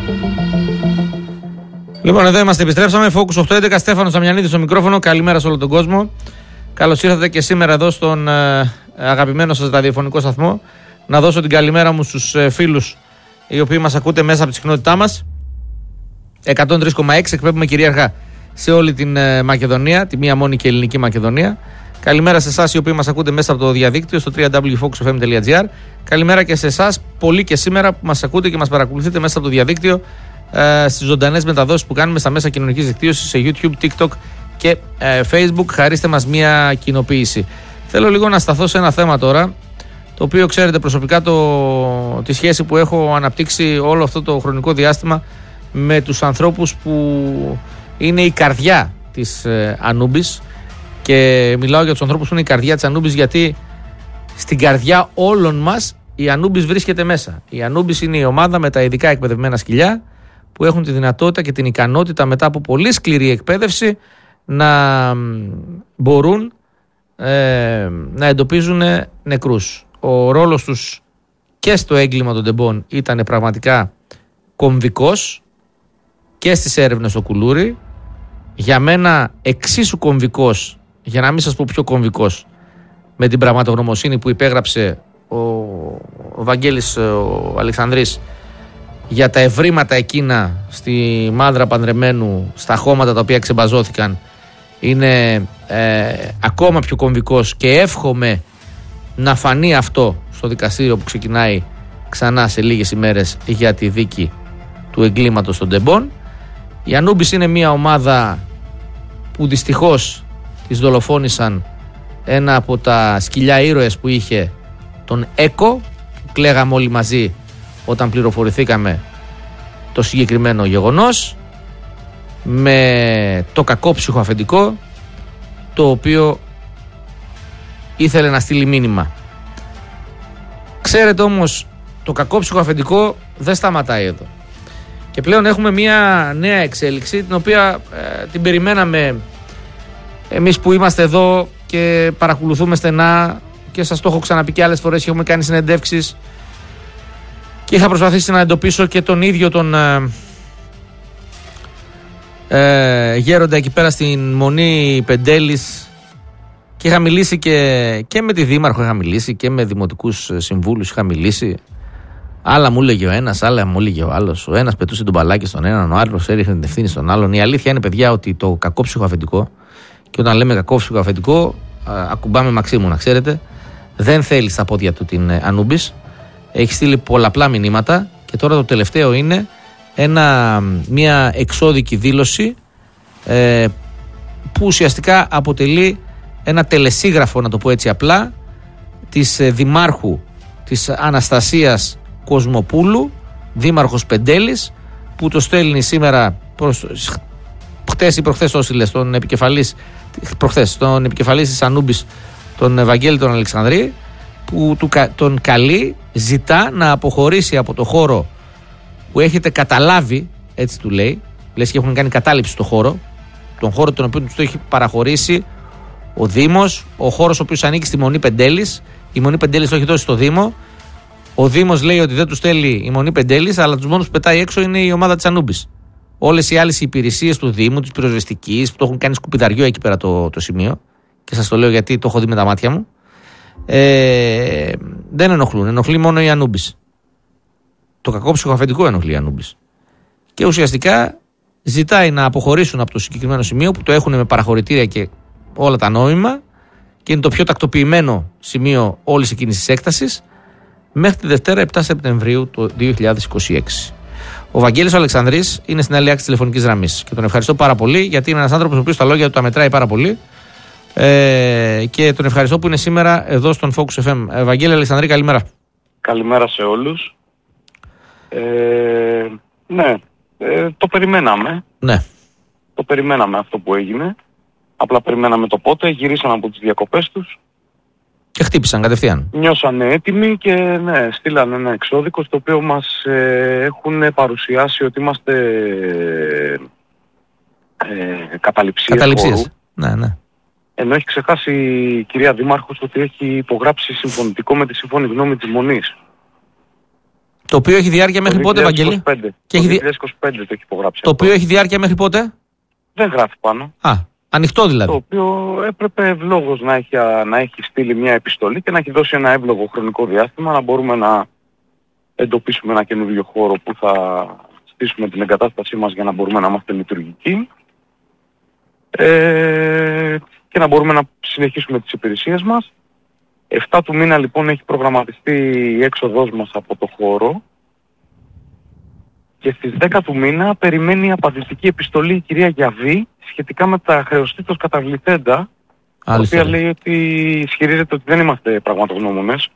Λοιπόν, εδώ είμαστε, επιστρέψαμε. Focus 811, Στέφανος Αμιανίδης στο μικρόφωνο. Καλημέρα σε όλο τον κόσμο. Καλώς ήρθατε και σήμερα εδώ στον αγαπημένο σας ραδιοφωνικό σταθμό. Να δώσω την καλημέρα μου στους φίλους οι οποίοι μας ακούτε μέσα από τη συχνότητά μας. 103,6 εκπέμπουμε κυρίαρχα σε όλη την Μακεδονία, τη μία μόνη και ελληνική Μακεδονία. Καλημέρα σε εσάς οι οποίοι μας ακούτε μέσα από το διαδίκτυο στο www.foxfm.gr. Καλημέρα και σε εσάς, πολλοί και σήμερα που μας ακούτε και μας παρακολουθείτε μέσα από το διαδίκτυο στις ζωντανές μεταδόσεις που κάνουμε στα μέσα κοινωνικής δικτύωσης, σε YouTube, TikTok και Facebook. Χαρίστε μας μια κοινοποίηση. Θέλω λίγο να σταθώ σε ένα θέμα τώρα, το οποίο ξέρετε προσωπικά τη σχέση που έχω αναπτύξει όλο αυτό το χρονικό διάστημα με τους ανθρώπους που είναι η καρδιά της Ανούμπης. Και μιλάω για τους ανθρώπους που είναι η καρδιά της Ανούμπης, γιατί στην καρδιά όλων μας η Ανούμπης βρίσκεται μέσα. Η Ανούμπης είναι η ομάδα με τα ειδικά εκπαιδευμένα σκυλιά που έχουν τη δυνατότητα και την ικανότητα μετά από πολύ σκληρή εκπαίδευση να μπορούν να εντοπίζουν νεκρούς. Ο ρόλος τους και στο έγκλημα των τεμπών ήταν πραγματικά κομβικός και στις έρευνες στο Κουλούρι. Για μένα εξίσου κομβικός, για να μην σας πω πιο κομβικός, με την πραγματογνωμοσύνη που υπέγραψε ο Βαγγέλης ο Αλεξανδρής για τα ευρήματα εκείνα στη Μάνδρα Πανδρεμένου, στα χώματα τα οποία ξεμπαζώθηκαν. Είναι ακόμα πιο κομβικός και εύχομαι να φανεί αυτό στο δικαστήριο που ξεκινάει ξανά σε λίγες ημέρες για τη δίκη του εγκλήματος των τεμπών. Η Ανούμπης είναι μια ομάδα που δυστυχώς της δολοφόνησαν ένα από τα σκυλιά ήρωες που είχε, τον Έκο, που κλαίγαμε όλοι μαζί όταν πληροφορηθήκαμε το συγκεκριμένο γεγονός, με το κακόψυχο αφεντικό το οποίο ήθελε να στείλει μήνυμα. Ξέρετε όμως, το κακόψυχο αφεντικό δεν σταματάει εδώ. Και πλέον έχουμε μια νέα εξέλιξη, την οποία την περιμέναμε εμείς που είμαστε εδώ και παρακολουθούμε στενά, και σας το έχω ξαναπεί και άλλες φορές και έχουμε κάνει συνεντεύξεις και είχα προσπαθήσει να εντοπίσω και τον ίδιο τον γέροντα εκεί πέρα στην Μονή Πεντέλης, και είχα μιλήσει και με τη δήμαρχο, είχα μιλήσει και με δημοτικούς συμβούλους, είχα μιλήσει. Άλλα μου έλεγε ο ένας, άλλα μου έλεγε ο άλλος. Ο ένας πετούσε τον μπαλάκι στον έναν, ο άλλος έριχνε την ευθύνη στον άλλον. Η αλήθεια είναι, παιδιά, ότι το κακόψυχο αφεντικό, και όταν λέμε κακόψυχο αφεντικό, ακουμπάμε μαξίμου, να ξέρετε, δεν θέλει στα πόδια του την Ανούμπης. Έχει στείλει πολλαπλά μηνύματα και τώρα το τελευταίο είναι μια εξώδικη δήλωση που ουσιαστικά αποτελεί ένα τελεσίγραφο, να το πω έτσι απλά, της δημάρχου της Αναστασίας Κοσμοπούλου, δήμαρχος Πεντέλης, που το στέλνει σήμερα χτες ή προχθές το έστειλε στον επικεφαλής της Ανούμπης, τον Βαγγέλη τον Αλεξανδρή, που τον καλεί, ζητά να αποχωρήσει από το χώρο που έχετε καταλάβει, έτσι του λέει, λες και έχουν κάνει κατάληψη στο χώρο, τον χώρο τον οποίο του το έχει παραχωρήσει ο Δήμος, ο χώρος ο οποίος ανήκει στη Μονή Πεντέλης. Η Μονή Πεντέλης το έχει δώσει στο Δήμο. Ο Δήμος λέει ότι δεν του στέλνει η Μονή Πεντέλης, αλλά τους μόνους που πετάει έξω είναι η ομάδα της Ανούμπης. Όλες οι άλλες υπηρεσίες του Δήμου, της πυροσβεστικής, που το έχουν κάνει σκουπιδαριό εκεί πέρα το σημείο, και σας το λέω γιατί το έχω δει με τα μάτια μου, δεν ενοχλούν. Ενοχλεί μόνο η Ανούμπης. Το κακόψυχο αφεντικό ενοχλεί η Ανούμπης. Και ουσιαστικά ζητάει να αποχωρήσουν από το συγκεκριμένο σημείο, που το έχουν με παραχωρητήρια και όλα τα νόμιμα, και είναι το πιο τακτοποιημένο σημείο όλης εκείνης της έκτασης, μέχρι τη Δευτέρα 7 Σεπτεμβρίου του 2026. Ο Βαγγέλης ο Αλεξανδρής είναι στην άλλη άκρη της τηλεφωνικής γραμμής και τον ευχαριστώ πάρα πολύ, γιατί είναι ένας άνθρωπος ο οποίος τα λόγια του τα μετράει πάρα πολύ, και τον ευχαριστώ που είναι σήμερα εδώ στον Focus FM. Βαγγέλη Αλεξανδρή, καλημέρα. Καλημέρα σε όλους. Ναι, το περιμέναμε. Ναι. Το περιμέναμε αυτό που έγινε. Απλά περιμέναμε το πότε, γυρίσαν από τις διακοπές τους. Και χτύπησαν κατευθείαν. Νιώσανε έτοιμοι και ναι, στείλανε ένα εξώδικο στο οποίο μας έχουν παρουσιάσει ότι είμαστε καταληψίες χώρου. Ναι, ναι. Ενώ έχει ξεχάσει η κυρία Δήμαρχος ότι έχει υπογράψει συμφωνητικό με τη σύμφωνη γνώμη της Μονής. Το οποίο έχει διάρκεια μέχρι πότε, Βαγγέλη? Το 2025 το έχει υπογράψει. Το οποίο έχει διάρκεια μέχρι πότε? Δεν γράφει πάνω. Ανοιχτό δηλαδή. Το οποίο έπρεπε ευλόγως να έχει στείλει μια επιστολή και να έχει δώσει ένα εύλογο χρονικό διάστημα να μπορούμε να εντοπίσουμε ένα καινούργιο χώρο που θα στήσουμε την εγκατάστασή μας για να μπορούμε να είμαστε λειτουργικοί και να μπορούμε να συνεχίσουμε τις υπηρεσίες μας. 7 του μήνα λοιπόν έχει προγραμματιστεί η έξοδός μας από το χώρο και στις 10 του μήνα περιμένει απαντητική επιστολή η κυρία Γιαβή σχετικά με τα χρεωστήτως καταβληθέντα, η οποία λέει ότι ισχυρίζεται ότι δεν είμαστε πραγματογνώμονες.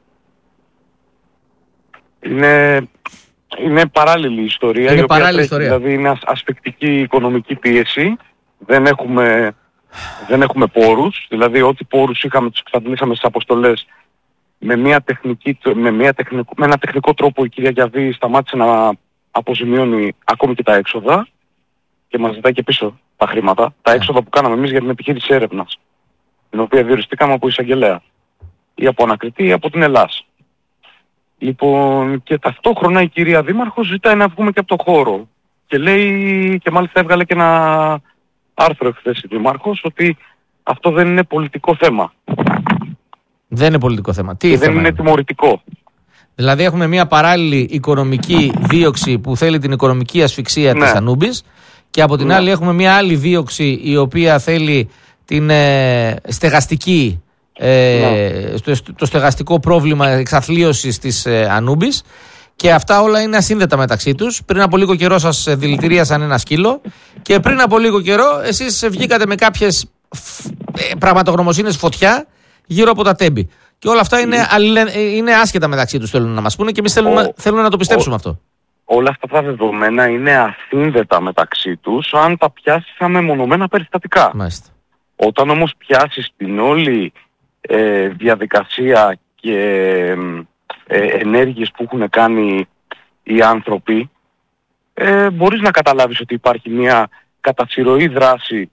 Είναι παράλληλη ιστορία, η οποία τρέχει, δηλαδή είναι ασφικτική οικονομική πίεση, δεν έχουμε πόρους, δηλαδή ό,τι πόρους είχαμε τους εξαντλήσαμε στις αποστολές με ένα τεχνικό τρόπο. Η κυρία Γιαβή σταμάτησε να αποζημιώνει ακόμη και τα έξοδα και μας ζητάει και πίσω τα χρήματα, τα έξοδα που κάναμε εμείς για την επιχείρηση έρευνας, την οποία διοριστήκαμε από εισαγγελέα ή από ανακριτή ή από την Ελλάς. Λοιπόν, και ταυτόχρονα η κυρία Δήμαρχος ζητάει να βγούμε και από το χώρο και λέει, και μάλιστα έβγαλε και ένα άρθρο εχθές η Δήμαρχος, ότι αυτό δεν είναι πολιτικό θέμα. Δεν είναι πολιτικό θέμα. Τι και δεν είναι τιμωρητικό. Δηλαδή έχουμε μια παράλληλη οικονομική δίωξη που θέλει την οικονομική ασφυξία της Ανούμπης και από την άλλη έχουμε μια άλλη δίωξη η οποία θέλει την στεγαστική, το στεγαστικό πρόβλημα εξαθλίωσης της Ανούμπης, και αυτά όλα είναι ασύνδετα μεταξύ τους. Πριν από λίγο καιρό σας δηλητηρίασαν ένα σκύλο και πριν από λίγο καιρό εσείς βγήκατε με κάποιες πραγματογνωμοσύνες φωτιά γύρω από τα Τέμπη. Και όλα αυτά είναι άσχετα μεταξύ τους, θέλουν να μας πούνε, και εμείς θέλουμε να το πιστέψουμε αυτό. Όλα αυτά τα δεδομένα είναι ασύνδετα μεταξύ τους αν τα πιάσεις σαν μεμονωμένα περιστατικά. Μάλιστα. Όταν όμως πιάσεις την όλη διαδικασία και ενέργειες που έχουν κάνει οι άνθρωποι, μπορείς να καταλάβεις ότι υπάρχει μια κατασυρωή δράση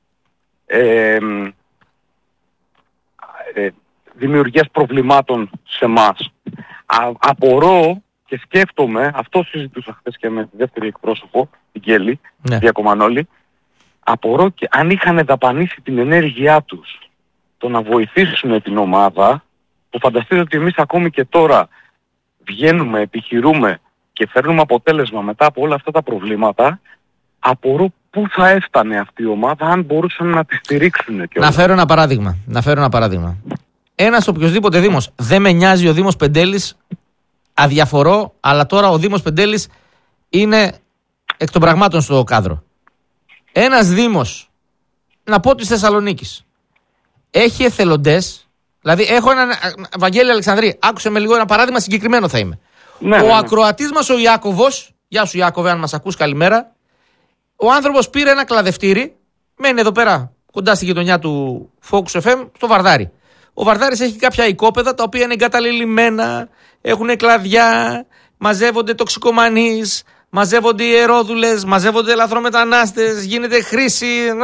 δημιουργίας προβλημάτων σε εμάς. Απορώ και σκέφτομαι, αυτό συζητούσα χθες και με τη δεύτερη εκπρόσωπο, την Κέλλη, Διακομανόλη, απορώ και αν είχαν δαπανίσει την ενέργειά τους το να βοηθήσουν την ομάδα, που φανταστείτε ότι εμείς ακόμη και τώρα βγαίνουμε, επιχειρούμε και φέρνουμε αποτέλεσμα μετά από όλα αυτά τα προβλήματα, απορώ πού θα έφτανε αυτή η ομάδα αν μπορούσαν να τη στηρίξουν. Να φέρω ένα παράδειγμα. Ένας οποιοσδήποτε δήμος, δεν με νοιάζει ο Δήμος Πεντέλης, αδιαφορώ, αλλά τώρα ο Δήμος Πεντέλης είναι εκ των πραγμάτων στο κάδρο. Ένας Δήμος, να πω της Θεσσαλονίκης, έχει εθελοντές, δηλαδή έχω έναν Βαγγέλη Αλεξανδρή, άκουσε με λίγο ένα παράδειγμα, συγκεκριμένο θα είμαι. Ο ακροατής μας ο Ιάκωβος, γεια σου Ιάκωβε αν μας ακούς, καλημέρα, ο άνθρωπος πήρε ένα κλαδευτήρι, μένει εδώ πέρα κοντά στη γειτονιά του Focus FM, στο Βαρδάρι. Ο Βαρδάρης έχει κάποια οικόπεδα τα οποία είναι εγκαταλελειμμένα, έχουν κλαδιά, μαζεύονται τοξικομανείς, μαζεύονται ιερόδουλες, μαζεύονται λαθρομετανάστες, γίνεται χρήση.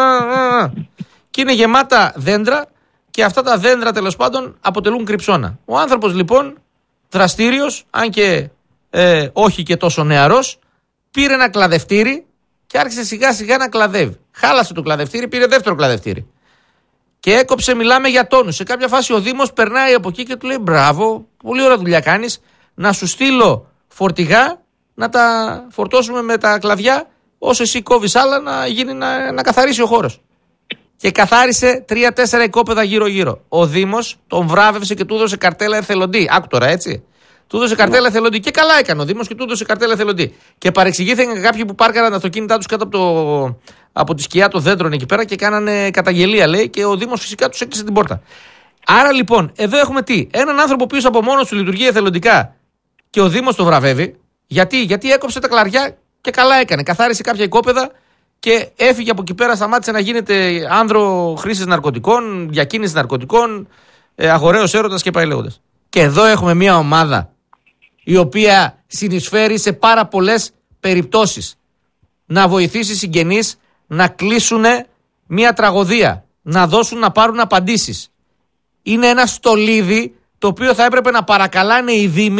Και είναι γεμάτα δέντρα και αυτά τα δέντρα τέλος πάντων αποτελούν κρυψώνα. Ο άνθρωπος λοιπόν, δραστήριος, αν και όχι και τόσο νεαρός, πήρε ένα κλαδευτήρι και άρχισε σιγά σιγά να κλαδεύει. Χάλασε το κλαδευτήρι, πήρε δεύτερο κλαδευτήρι. Και έκοψε, μιλάμε για τόνους. Σε κάποια φάση ο Δήμος περνάει από εκεί και του λέει: μπράβο, πολύ ωραία δουλειά κάνεις. Να σου στείλω φορτηγά να τα φορτώσουμε με τα κλαδιά, όσο εσύ κόβεις άλλα να καθαρίσει ο χώρος. Και καθάρισε 3-4 οικόπεδα γύρω-γύρω. Ο Δήμος τον βράβευσε και του έδωσε καρτέλα εθελοντή. Άκου τώρα, έτσι. Του έδωσε καρτέλα εθελοντή. Και καλά έκανε ο Δήμος και του έδωσε καρτέλα εθελοντή. Και παρεξηγήθηκαν κάποιοι που πάρκαραν τα αυτοκίνητά τους κάτω από τη σκιά των δέντρων εκεί πέρα και κάνανε καταγγελία, λέει, και ο Δήμος φυσικά τους έκλεισε την πόρτα. Άρα λοιπόν, εδώ έχουμε τι? Έναν άνθρωπο που από μόνος του λειτουργεί εθελοντικά και ο Δήμος το βραβεύει. Γιατί έκοψε τα κλαριά και καλά έκανε. Καθάρισε κάποια οικόπεδα και έφυγε από εκεί πέρα, σταμάτησε να γίνεται άνδρο χρήσης ναρκωτικών, διακίνηση ναρκωτικών, αγοραίος έρωτας και πάει λέγοντας. Και εδώ έχουμε μια ομάδα η οποία συνεισφέρει σε πάρα πολλές περιπτώσεις να βοηθήσει συγγενείς να κλείσουν μια τραγωδία, να πάρουν απαντήσεις. Είναι ένα στολίδι το οποίο θα έπρεπε να παρακαλάνε οι Δήμοι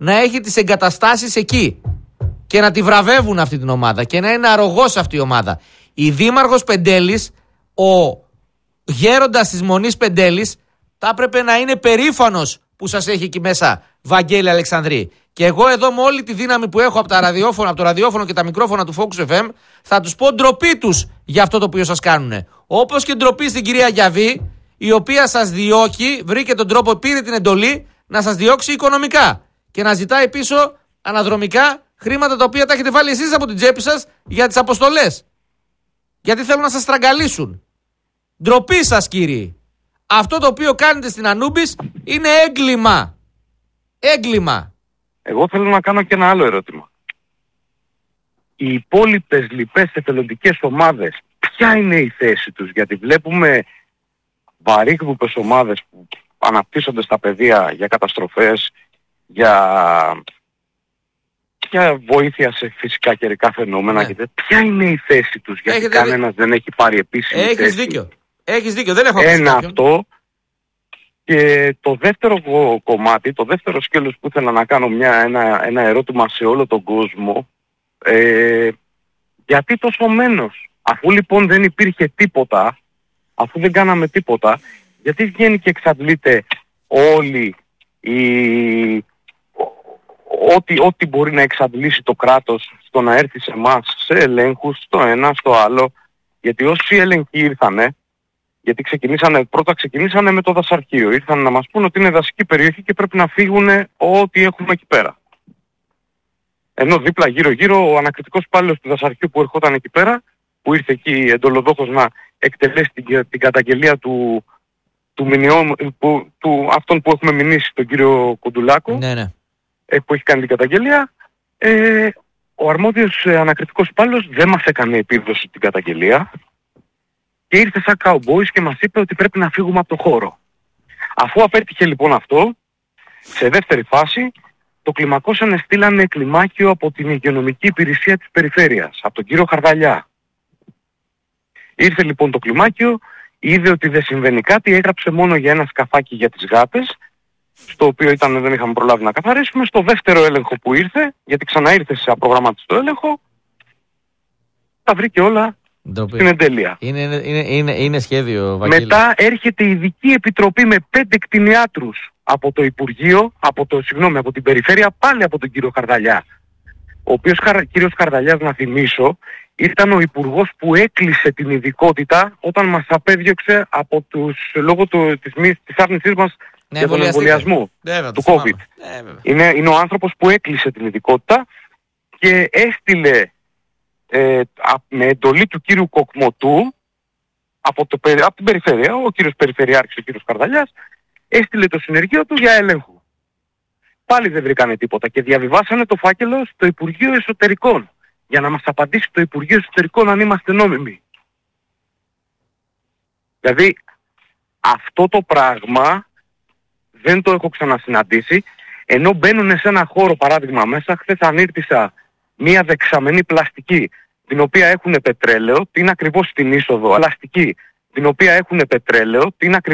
να έχει τις εγκαταστάσεις εκεί και να τη βραβεύουν αυτή την ομάδα και να είναι αρρωγός αυτή η ομάδα. Η Δήμαρχος Πεντέλης, ο γέροντας της Μονής Πεντέλης, θα έπρεπε να είναι περήφανος που σας έχει εκεί μέσα, Βαγγέλη Αλεξανδρή. Και εγώ εδώ με όλη τη δύναμη που έχω από το ραδιόφωνο και τα μικρόφωνα του Focus FM, θα τους πω ντροπή τους για αυτό το οποίο σας κάνουνε. Όπως και ντροπή στην κυρία Γιαβή, η οποία σας διώκει, βρήκε τον τρόπο, πήρε την εντολή να σας διώξει οικονομικά και να ζητάει πίσω αναδρομικά χρήματα τα οποία τα έχετε βάλει εσείς από την τσέπη σας για τις αποστολές. Γιατί θέλουν να σας στραγγαλίσουν. Ντροπή σας, κύριοι. Αυτό το οποίο κάνετε στην Ανούμπης είναι έγκλημα. Έγκλημα. Εγώ θέλω να κάνω και ένα άλλο ερώτημα. Οι υπόλοιπες λοιπές εθελοντικές ομάδες, ποια είναι η θέση τους? Γιατί βλέπουμε βαρύγδουπες ομάδες που αναπτύσσονται στα πεδία για καταστροφές, για βοήθεια σε φυσικά καιρικά φαινόμενα. Ναι. Ποια είναι η θέση τους? Γιατί κανένας δεν έχει πάρει επίσημη θέση. Έχεις δίκιο. Δεν έχω ένα αυτό. Και το δεύτερο κομμάτι, το δεύτερο σκέλος που ήθελα να κάνω ένα ερώτημα σε όλο τον κόσμο, γιατί τόσο μένος? Αφού λοιπόν δεν υπήρχε τίποτα, αφού δεν κάναμε τίποτα, γιατί βγαίνει και εξαντλείται όλη ό,τι μπορεί να εξαντλήσει το κράτος στο να έρθει σε εμάς, σε ελέγχους, στο ένα, στο άλλο? Γιατί όσοι έλεγχοι ήρθανε, γιατί πρώτα ξεκινήσανε με το δασαρχείο. Ήρθαν να μας πούν ότι είναι δασική περιοχή και πρέπει να φύγουν ό,τι έχουμε εκεί πέρα. Ενώ δίπλα γύρω-γύρω ο ανακριτικός υπάλληλος του δασαρχείου που ερχόταν εκεί πέρα, που ήρθε εκεί εντολοδόχος να εκτελέσει την καταγγελία του αυτόν που έχουμε μηνύσει, τον κύριο Κοντουλάκο, ναι. Που έχει κάνει την καταγγελία, ο αρμόδιος ανακριτικός υπάλληλος δεν μας έκανε επίδοση την καταγγελία και ήρθε σαν καουμπόις και μας είπε ότι πρέπει να φύγουμε από το χώρο. Αφού απέτυχε λοιπόν αυτό, σε δεύτερη φάση το κλιμακώσανε, στείλανε κλιμάκιο από την υγειονομική υπηρεσία της περιφέρειας, από τον κύριο Χαρδαλιά. Ήρθε λοιπόν το κλιμάκιο, είδε ότι δεν συμβαίνει κάτι, έγραψε μόνο για ένα σκαφάκι για τις γάτες, στο οποίο δεν είχαμε προλάβει να καθαρίσουμε. Στο δεύτερο έλεγχο που ήρθε, γιατί ξαναήρθε σε απρογραμμάτιστο έλεγχο, τα βρήκε όλα στην εντέλεια. Είναι σχέδιο, Βαγγέλη. Μετά έρχεται η ειδική επιτροπή με 5 κτηνιάτρους από το Υπουργείο, από την Περιφέρεια, πάλι από τον κύριο Χαρδαλιά. Ο οποίος κύριος Χαρδαλιάς, να θυμίσω, ήταν ο υπουργός που έκλεισε την ειδικότητα όταν μας απέδιωξε λόγω της άρνησής μας για τον εμβολιασμό του COVID. Είναι ο άνθρωπος που έκλεισε την ειδικότητα και έστειλε με εντολή του κύριου Κοκμωτού από την Περιφέρεια, ο κύριος Περιφερειάρχης, ο κύριος Χαρδαλιάς, έστειλε το συνεργείο του για έλεγχο. Πάλι δεν βρήκανε τίποτα και διαβιβάσανε το φάκελο στο Υπουργείο Εσωτερικών για να μας απαντήσει το Υπουργείο Εσωτερικών αν είμαστε νόμιμοι. Δηλαδή αυτό το πράγμα δεν το έχω ξανασυναντήσει, ενώ μπαίνουν σε ένα χώρο, παράδειγμα μέσα, χθες ανήρτησα μία δεξαμενή πλαστική, την οποία έχουν πετρέλαιο, την ακριβώς στην είσοδο, πλαστική, την οποία έχουν πετρέλαιο, την ακριβώς